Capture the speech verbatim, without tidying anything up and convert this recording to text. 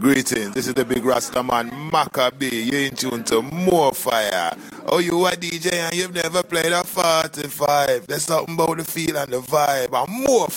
Greetings, this is the big Rasta man, Maccabee. You're in tune to More Fire. Oh, you a D J and you've never played a forty-five. There's something about the feel and the vibe. And More